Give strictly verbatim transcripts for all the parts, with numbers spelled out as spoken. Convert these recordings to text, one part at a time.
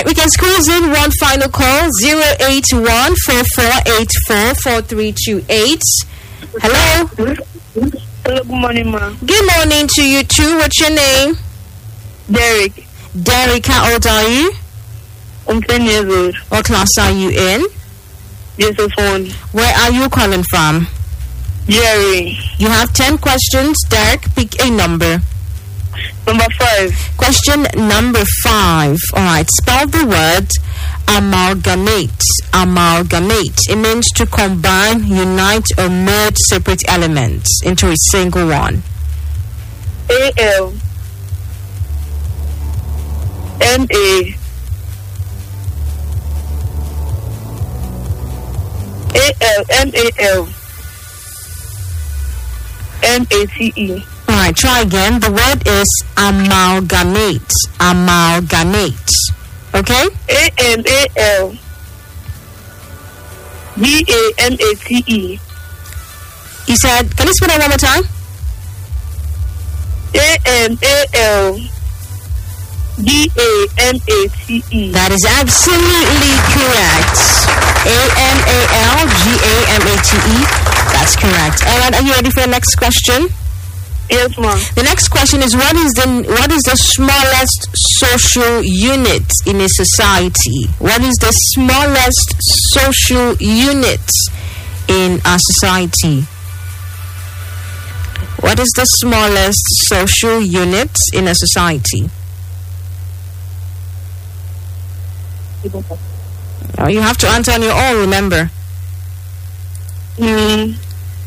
right, we can squeeze in one final call. zero eight one, four four eight four, four three two eight. Hello? Hello, good morning, ma. Good morning to you too. What's your name? Derek. Derek, how old are you? I'm ten years old. What class are you in? Yes, one. Where are you calling from? Jerry. You have ten questions. Derek, pick a number. Number five. Question number five. All right, spell the word amalgamate. Amalgamate. It means to combine, unite, or merge separate elements into a single one. A L M A A L M A L M A T E. All right, try again. The word is amalgamate. Amalgamate. Okay? A M A L B A M A T E. You said, can you spell that one more time? A M A L B A M A T E. That is absolutely correct. A M A L G A M A T E. That's correct. All right, are you ready for the next question? Yes, ma'am. The next question is, what is the what is the smallest social unit in a society? What is the smallest social unit in a society? What is the smallest social unit in a society? Oh, you have to answer on your own, remember. Mm.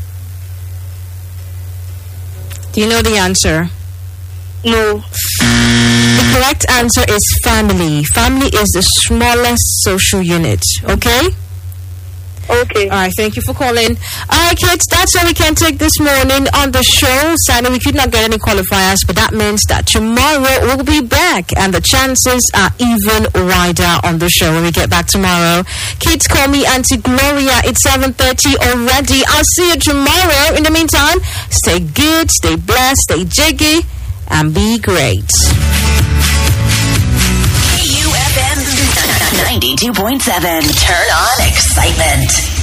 Do you know the answer? No. The correct answer is family. Family is the smallest social unit. Okay? Okay. All right, thank you for calling. All right, kids, that's all we can take this morning on the show. Sadly, we could not get any qualifiers, but that means that tomorrow we'll be back, and the chances are even wider on the show when we get back tomorrow. Kids, call me Auntie Gloria. It's seven thirty already. I'll see you tomorrow. In the meantime, stay good, stay blessed, stay jiggy, and be great. ninety-two point seven. Turn on excitement.